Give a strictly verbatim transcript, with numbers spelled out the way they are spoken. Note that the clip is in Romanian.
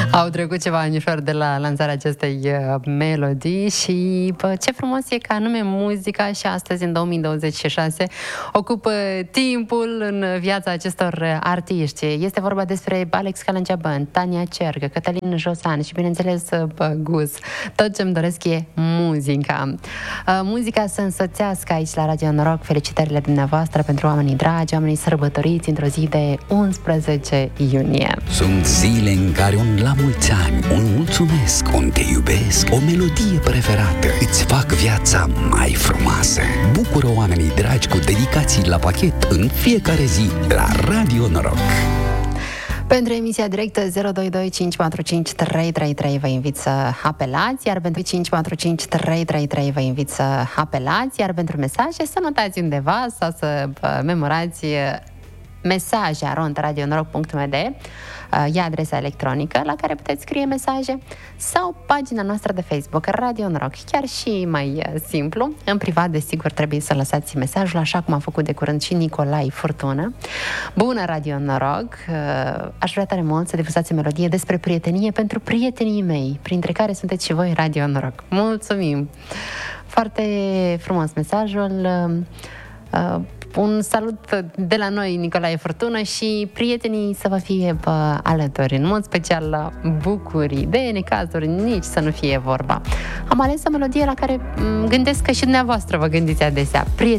Au trecut ceva anișori de la lansarea acestei uh, melodii și bă, ce frumos e că anume muzica și astăzi, în două mii douăzeci și șase, ocupă timpul în viața acestor artiști. Este vorba despre Alex Calangeabăn, Tania Cergă, Cătălin Josan și, bineînțeles, bă, Gus. Tot ce-mi doresc e muzica. Uh, muzica să însoțească aici la Radio Noroc. Felicitările dumneavoastră pentru oamenii dragi, oamenii sărbătoriți într-o zi de unsprezece iunie. Sunt zile în care un la mulți ani, un mulțumesc, un te iubesc, o melodie preferată îți fac viața mai frumoasă. Bucură oamenii dragi cu dedicații la pachet în fiecare zi la Radio Noroc. Pentru emisia directă zero doi doi cinci patru cinci trei trei trei vă invit să apelați, iar pentru cinci patru cinci trei trei trei vă invit să apelați, iar pentru mesaje să notați undeva sau să memorați mesaje arond radio noroc punct m d, e adresa electronică la care puteți scrie mesaje, sau pagina noastră de Facebook Radio Noroc, chiar și mai simplu. În privat, desigur, trebuie să lăsați mesajul, așa cum a făcut de curând și Nicolai Furtună. Bună, Radio Noroc! Aș vrea tare mult să difuzați o melodie despre prietenie pentru prietenii mei, printre care sunteți și voi, Radio Noroc. Mulțumim! Foarte frumos mesajul. Un salut de la noi, Nicolae Furtună, și prietenii să vă fie bă, alături, în mod special la bucurii, de necazuri, nici să nu fie vorba. Am ales o melodie la care m- gândesc că și dumneavoastră vă gândiți adesea. Prieteni